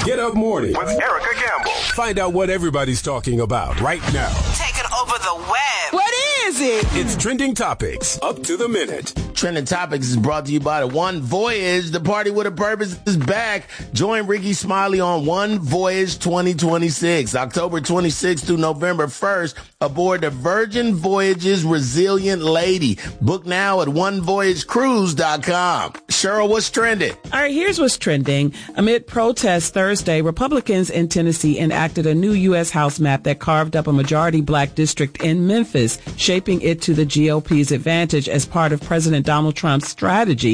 Get Up Morning with Erica Campbell. Find out what everybody's talking about right now. Taking over the web. What is it? It's Trending Topics, up to the minute. Trending Topics is brought to you by the One Voyage. The Party with a Purpose is back. Join Ricky Smiley on One Voyage 2026, October 26th through November 1st, aboard the Virgin Voyages Resilient Lady. Book now at onevoyagecruise.com. Cheryl, what's trending? All right, here's what's trending. Amid protests Thursday, Republicans in Tennessee enacted a new U.S. House map that carved up a majority black district in Memphis, shaping it to the GOP's advantage as part of President Donald Trump's strategy